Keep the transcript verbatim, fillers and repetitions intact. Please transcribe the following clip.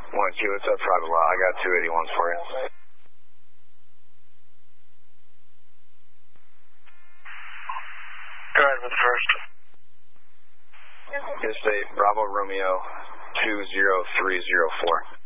one Q, it's up private lot. I got two eighty-ones for you. Go ahead with the first. Interstate Bravo Romeo two zero three zero four.